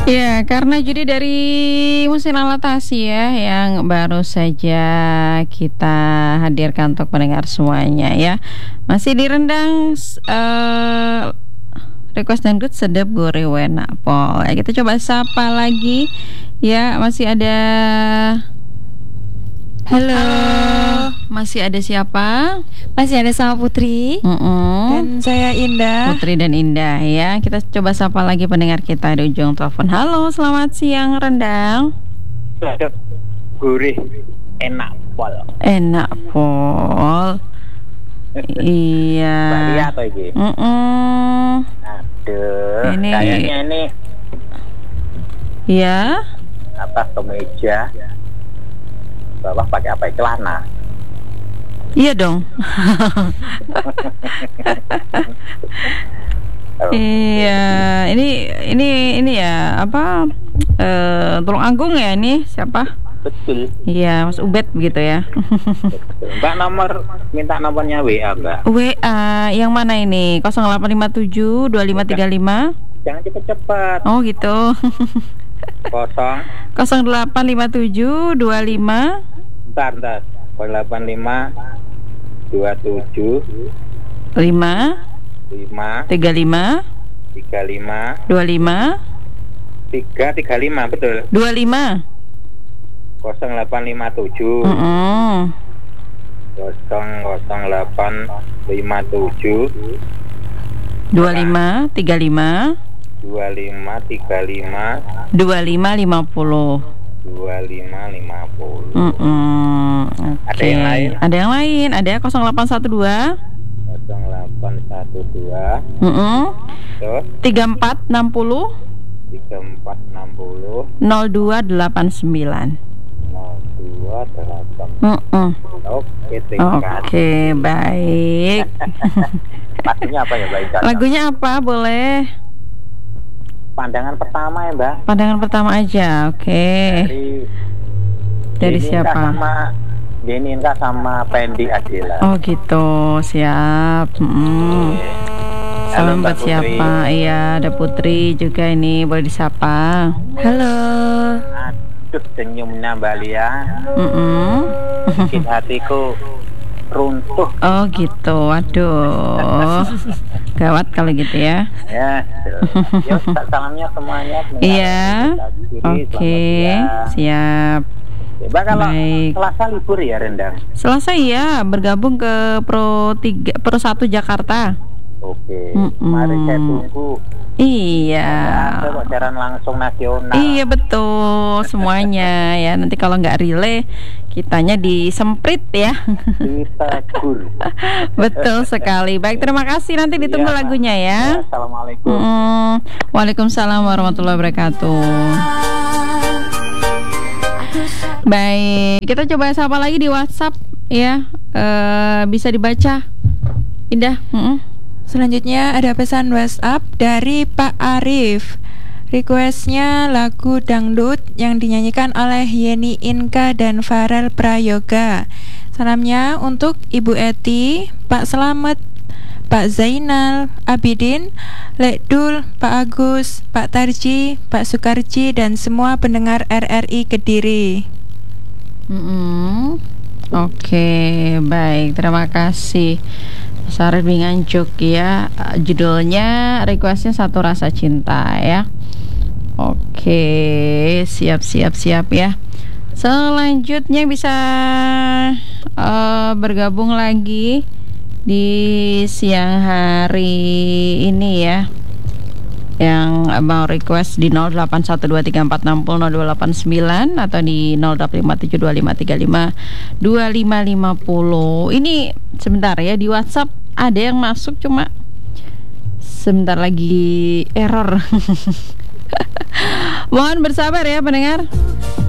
Ya, karena judi dari Musin Alatasi ya yang baru saja kita hadirkan untuk pendengar semuanya ya. Masih di rendang request dangdut sedap gurih wena pol. Ya, kita coba sapa lagi ya, masih ada. Halo. Masih ada siapa? Masih ada sama Putri dan saya Indah. Putri dan Indah ya. Kita coba sapa lagi pendengar kita di ujung telepon. Halo, selamat siang rendang. Sedap gurih enak pol. Enak pol. Iya. Bali atau iki? Aduh, Ini. kayaknya ini Ya. atas kemeja, bawah pakai apa? Celana. Iya dong. Iya, ini ya apa? Tulung Agung ya ini siapa? Betul. Iya, Mas Ubed begitu ya. Betul. Mbak minta nomornya WA Mbak. WA yang mana ini? 0857 2535. Jangan cepet-cepet. Oh gitu. 0857 25 Bentar. 085 27 5 5 35 35 25 335 betul. 25. 0857 00857 25 35 2535 2550. 2550. Oke. Ada yang lain? Ada yang lain. Ada 0812 0812 terus 3460 3460 0289. 0288. Oke, tingkat. Oke, baik. Lagunya apa ya Mbak Indah? Lagunya apa? Boleh. Pandangan pertama ya Mbak. Pandangan pertama aja. Oke. Dari siapa? Denny Inka sama Pendi Adela. Oh gitu, siap. Salam buat siapa? Iya, ada Putri juga ini, boleh disapa. Halo. Aduh, senyumnya Mbak Lia. Bikin hatiku runtuh. Oh gitu, waduh. Gawat kalau gitu ya. Ya, salamnya semuanya. Iya. Oke, siap. Mbak, kalau Baik. Selasa libur ya rendang. Selasa iya, bergabung ke Pro 1 Jakarta. Oke. Mari saya tunggu. Iya. Coba siaran langsung nasional. Iya betul semuanya ya. Nanti kalau nggak relay, kitanya disemprit ya. Ditegur. Betul sekali. Baik, terima kasih. Nanti ditunggu Iya, lagunya ya. Assalamualaikum. Waalaikumsalam warahmatullahi wabarakatuh. Baik, kita coba sapa lagi di WhatsApp ya. Bisa dibaca, Indah. Selanjutnya ada pesan WhatsApp dari Pak Arif. Requestnya lagu dangdut yang dinyanyikan oleh Yeni Inka dan Farel Prayoga. Salamnya untuk Ibu Eti, Pak Slamet, Pak Zainal Abidin, Lekdul, Pak Agus, Pak Tarji, Pak Sukarji, dan semua pendengar RRI Kediri. Oke, baik, terima kasih Sarif Bingancuk ya. Judulnya requestnya Satu Rasa Cinta ya. Oke, siap ya. Selanjutnya bisa bergabung lagi di siang hari ini ya, yang mau request di 081234600289 atau di 085725352550. Ini sebentar ya, di WhatsApp ada yang masuk cuma sebentar lagi error. Mohon bersabar ya pendengar.